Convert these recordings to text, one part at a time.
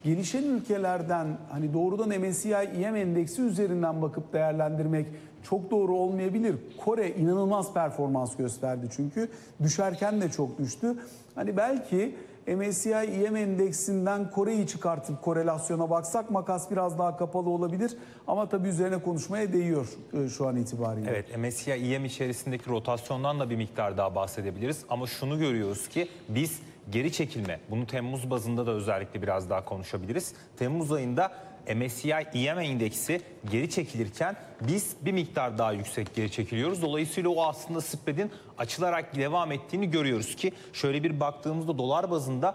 Gelişen ülkelerden hani doğrudan MSCI/EM endeksi üzerinden bakıp değerlendirmek çok doğru olmayabilir. Kore inanılmaz performans gösterdi çünkü düşerken de çok düştü. Hani belki MSCI/EM endeksinden Kore'yi çıkartıp korelasyona baksak makas biraz daha kapalı olabilir. Ama tabii üzerine konuşmaya değiyor şu an itibariyle. Evet, MSCI/EM içerisindeki rotasyondan da bir miktar daha bahsedebiliriz. Ama şunu görüyoruz ki biz geri çekilme, bunu Temmuz bazında da özellikle biraz daha konuşabiliriz. Temmuz ayında MSCI/EM endeksi geri çekilirken biz bir miktar daha yüksek geri çekiliyoruz. Dolayısıyla o aslında spread'in açılarak devam ettiğini görüyoruz ki şöyle bir baktığımızda dolar bazında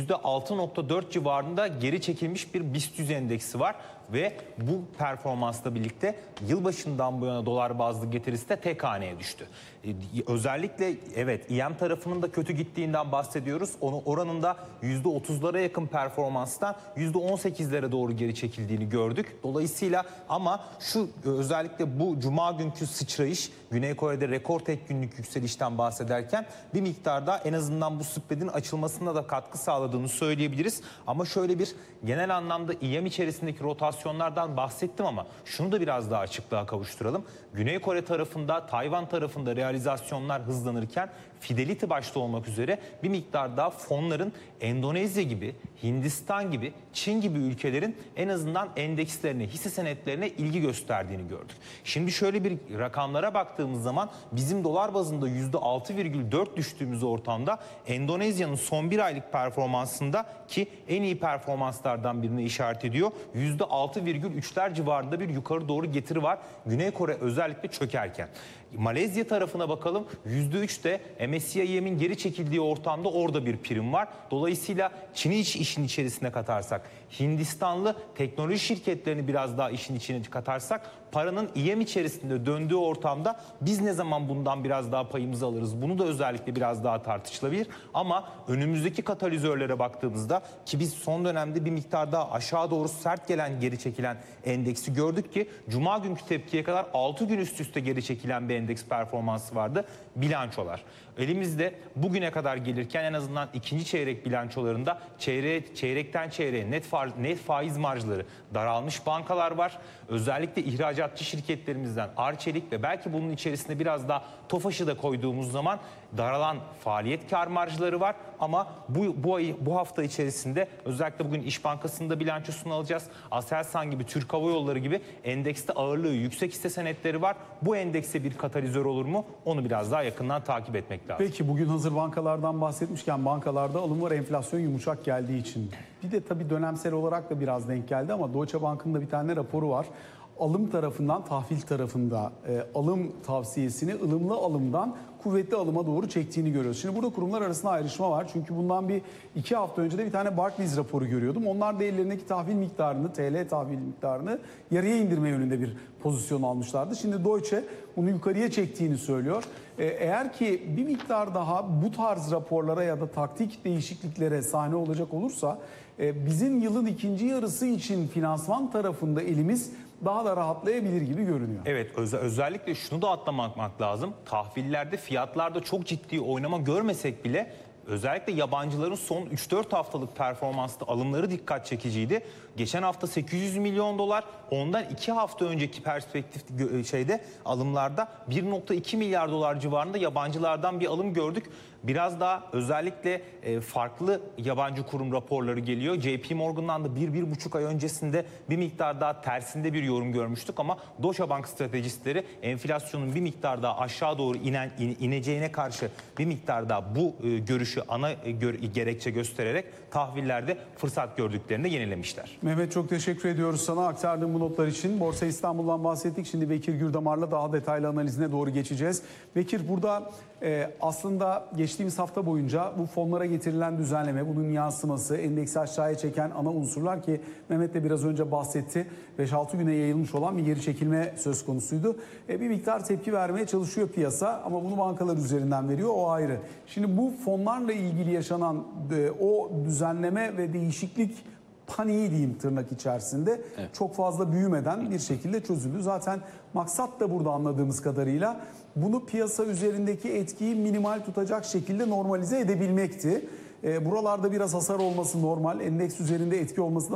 %6.4 civarında geri çekilmiş bir BIST 100 endeksi var. Ve bu performansla birlikte yılbaşından bu yana dolar bazlı getirisi de tek haneye düştü. Özellikle evet EM tarafının da kötü gittiğinden bahsediyoruz. Onun oranında %30'lara yakın performanstan %18'lere doğru geri çekildiğini gördük. Dolayısıyla ama şu özellikle bu cuma günkü sıçrayış Güney Kore'de rekor tek günlük yükselişten bahsederken bir miktar daha en azından bu spread'in açılmasına da katkı sağladığını söyleyebiliriz. Ama şöyle bir genel anlamda EM içerisindeki rotasyonlardan bahsettim ama şunu da biraz daha açıklığa kavuşturalım. Güney Kore tarafında, Tayvan tarafında realizasyonlar hızlanırken Fidelity başta olmak üzere bir miktar daha fonların Endonezya gibi, Hindistan gibi, Çin gibi ülkelerin en azından endekslerine, hisse senetlerine ilgi gösterdiğini gördük. Şimdi şöyle bir rakamlara baktığımız zaman bizim dolar bazında %6,4 düştüğümüz ortamda Endonezya'nın son bir aylık performansında ki en iyi performanslardan birine işaret ediyor. %6,3'ler civarında bir yukarı doğru getiri var. Güney Kore özellikle çökerken. Malezya tarafına bakalım. %3'te MSCI/EM'in geri çekildiği ortamda orada bir prim var. Dolayısıyla Çin'i işin içerisine katarsak, Hindistanlı teknoloji şirketlerini biraz daha işin içine katarsak paranın EM içerisinde döndüğü ortamda biz ne zaman bundan biraz daha payımızı alırız? Bunu da özellikle biraz daha tartışılabilir. Ama önümüzdeki katalizörlere baktığımızda ki biz son dönemde bir miktar daha aşağı doğru sert gelen geri çekilen endeksi gördük ki Cuma günkü tepkiye kadar 6 gün üst üste geri çekilen bir endeks performansı vardı. Bilançolar. Elimizde bugüne kadar gelirken en azından ikinci çeyrek bilançolarında çeyrekten çeyreğe net faiz marjları daralmış bankalar var. Özellikle ihracatçı şirketlerimizden Arçelik ve belki bunun içerisinde biraz daha TOFAŞ'ı da koyduğumuz zaman daralan faaliyet kar marjları var. Ama bu hafta içerisinde özellikle bugün İş Bankası'nda bilançosunu alacağız. Aselsan gibi, Türk Hava Yolları gibi endekste ağırlığı yüksek hisse senetleri var. Bu endekse bir katalizör olur mu? Onu biraz daha yakından takip etmek lazım. Peki bugün hazır bankalardan bahsetmişken bankalarda alım var, enflasyon yumuşak geldiği için. Bir de tabii dönemsel olarak da biraz denk geldi ama Deutsche Bank'ın da bir tane raporu var. Alım tarafından tahvil tarafında alım tavsiyesini ılımlı alımdan kuvvetli alıma doğru çektiğini görüyoruz. Şimdi burada kurumlar arasında ayrışma var. Çünkü bundan 2 hafta önce de bir tane Barclays raporu görüyordum. Onlar da ellerindeki tahvil miktarını, TL tahvil miktarını yarıya indirme yönünde bir pozisyon almışlardı. Şimdi Deutsche bunu yukarıya çektiğini söylüyor. Eğer ki bir miktar daha bu tarz raporlara ya da taktik değişikliklere sahne olacak olursa bizim yılın ikinci yarısı için finansman tarafında elimiz daha da rahatlayabilir gibi görünüyor. Evet, özellikle şunu da atlamak lazım. Tahvillerde fiyatlarda çok ciddi oynama görmesek bile özellikle yabancıların son 3-4 haftalık performanslı alımları dikkat çekiciydi. Geçen hafta 800 milyon dolar, ondan 2 hafta önceki perspektif alımlarda 1.2 milyar dolar civarında yabancılardan bir alım gördük. Biraz daha özellikle farklı yabancı kurum raporları geliyor. JP Morgan'dan da 1-1,5 ay öncesinde bir miktar daha tersinde bir yorum görmüştük ama Deutsche Bank stratejistleri enflasyonun bir miktar daha aşağı doğru ineceğine karşı bir miktar daha bu görüşü gerekçe göstererek tahvillerde fırsat gördüklerini yenilemişler. Mehmet çok teşekkür ediyoruz sana aktardığım bu notlar için. Borsa İstanbul'dan bahsettik. Şimdi Bekir Gürdamar'la daha detaylı analizine doğru geçeceğiz. Bekir burada aslında geçtiğimiz hafta boyunca bu fonlara getirilen düzenleme, bunun yansıması, endeksi aşağıya çeken ana unsurlar ki Mehmet de biraz önce bahsetti. 5-6 güne yayılmış olan bir geri çekilme söz konusuydu. Bir miktar tepki vermeye çalışıyor piyasa ama bunu bankalar üzerinden veriyor, o ayrı. Şimdi bu fonlarla ilgili yaşanan o düzenleme ve değişiklik paniği diyeyim tırnak içerisinde çok fazla büyümeden bir şekilde çözüldü. Zaten maksat da burada anladığımız kadarıyla bunu piyasa üzerindeki etkiyi minimal tutacak şekilde normalize edebilmekti. Buralarda biraz hasar olması normal. Endeks üzerinde etki olması da